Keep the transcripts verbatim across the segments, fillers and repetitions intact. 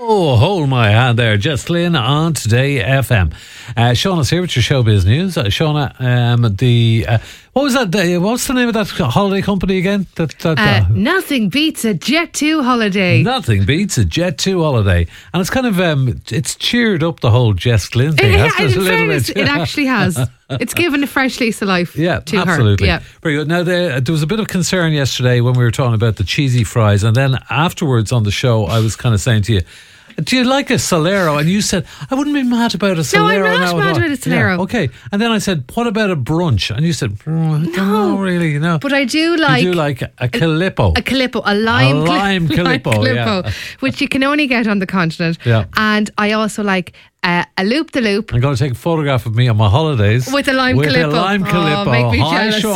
Oh, hold my hand there. Just Lynn on Today F M. Uh, Shauna's here with your showbiz news. Uh, Shauna, um, the uh, what was that? Uh, what's the name of that holiday company again? That, that, uh, uh, nothing beats a Jet two holiday. Nothing beats a Jet two holiday, and it's kind of um, it's cheered up the whole Jess Glynn thing. Yeah, hasn't it, in a little fairness, bit? it actually has. It's given a fresh lease of life. Yeah, to absolutely. her. Yeah. Very good. Now there, there was a bit of concern yesterday when we were talking about the cheesy fries, and then afterwards on the show, I was kind of saying to you, do you like a Solero? And you said, I wouldn't be mad about a Solero. No, I'm not now mad about a Solero. Yeah, okay. And then I said, what about a brunch? And you said, mm, I don't No. know really, no. But I do like... You do like a Calippo. A Calippo, a lime, A lime cli- Calippo, lime yeah. Calippo, which you can only get on the continent. Yeah. And I also like uh, a loop the loop. I'm going to take a photograph of me on my holidays. With a lime with Calippo. With a lime Oh, Calippo. make me Hi, jealous.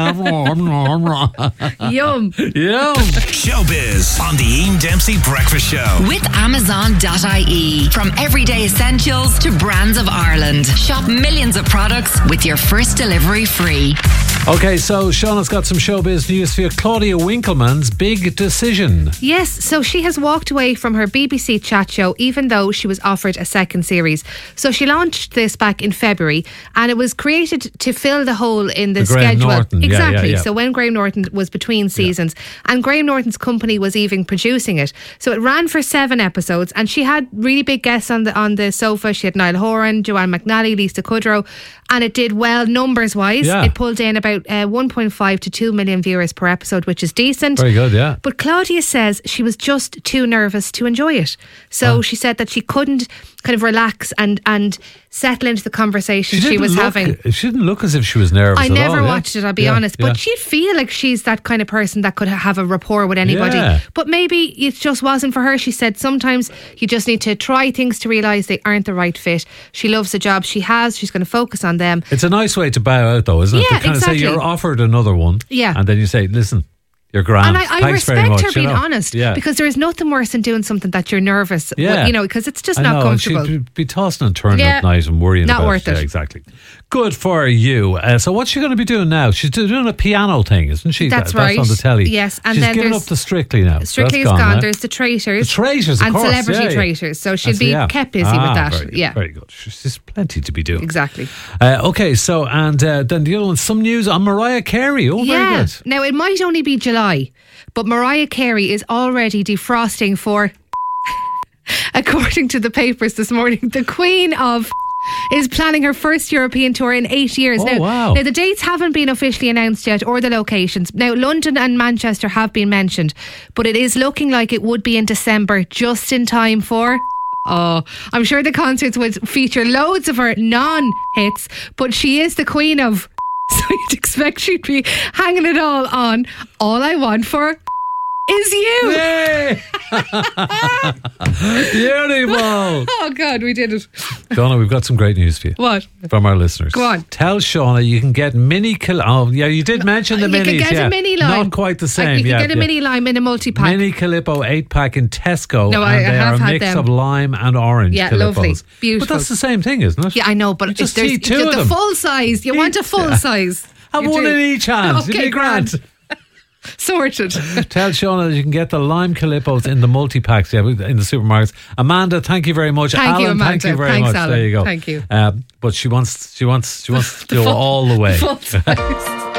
Shauna. Yum. Yum. Showbiz on the Ian Dempsey Breakfast Show. With Amazon dot I E. From everyday essentials to brands of Ireland. Shop millions of products with your first delivery free. Okay, so Shauna's got some showbiz news for you. Claudia Winkleman's big decision. Yes, so she has walked away from her B B C chat show even though she was offered a second series. So she launched this back in February and it was created to fill the hole in the, The Graham schedule. Norton. Yeah, Exactly. yeah, yeah. So when Graham Norton was between seasons and Graham Norton's company was even producing it. So it ran for seven episodes and she had really big guests on the on the sofa. She had Niall Horan, Joanne McNally, Lisa Kudrow, and it did well numbers wise. Yeah. It pulled in about uh, one point five to two million viewers per episode, which is decent. Very good, yeah. But Claudia says she was just too nervous to enjoy it. So Oh. she said that she couldn't kind of relax and, and settle into the conversation she, didn't was look, having. She didn't look as if she was nervous I at never all, yeah? watched it, I'll be Yeah, honest. yeah. But she'd feel like she's that kind of person that could ha- have a rapport with anybody. Yeah. But maybe it just wasn't for her. She said sometimes you just need to try things to realise they aren't the right fit. She loves the job she has. She's going to focus on them. It's a nice way to bow out, though, isn't it? Yeah, to kind exactly. of say you're offered another one. Yeah. And then you say, listen, you're grand. And I, I Thanks very respect much, her you being know? honest, Yeah. because there is nothing worse than doing something that you're nervous, Yeah. with, you know, because it's just I not know, comfortable. She'd be tossing and turning Yeah. at night and worrying Not about worth it. it. Yeah, exactly. Good for you. Uh, so what's she going to be doing now? She's doing a piano thing, isn't she? That's That- right. That's on the telly. Yes, and She's then given there's- up to Strictly now. So Strictly that's is gone. eh? There's the Traitors. The Traitors, of and course. Celebrity yeah, yeah. Traitors. So she'll That's- be yeah. kept busy Ah, with that. Very good, yeah, very good. She's plenty to be doing. exactly. Uh, okay, so and uh, then the other one, some news on Mariah Carey. Oh, yeah. very good. Now it might only be July, but Mariah Carey is already defrosting for, according to the papers this morning, the Queen of is planning her first European tour in eight years. Oh, now, wow. now, the dates haven't been officially announced yet or the locations. Now, London and Manchester have been mentioned, but it is looking like it would be in December, just in time for... Oh, I'm sure the concerts would feature loads of her non-hits, but she is the queen of... So you'd expect she'd be hanging it all on All I Want For Is You. Yay! Beautiful. Oh, God, we did it. Donna, we've got some great news for you. What? From our listeners. Go on. Tell Shauna you can get mini... Col- oh, yeah, you did mention the You minis. can get yeah. a mini lime. Not quite the same. Uh, You can yeah, get a yeah. mini lime in a multi-pack. Mini Calippo eight pack in Tesco. No, and I- I they have are a had mix them. of lime and orange Yeah, Calippos. lovely. Beautiful. But that's the same thing, isn't it? Yeah, I know, but You if just there's see two the of them. full size. You want a full Yeah. size. Have You one do. in each hand. You'd Okay, be grand. Sorted. Tell Shauna that you can get the lime Calippos in the multi-packs yeah, in the supermarkets. Amanda, thank you very much. Thank Alan, you, thank Amanda. you very Thanks, much. Alan. There you go. Thank you. Uh, but she wants, she wants, she wants to go full- all the way. Full size.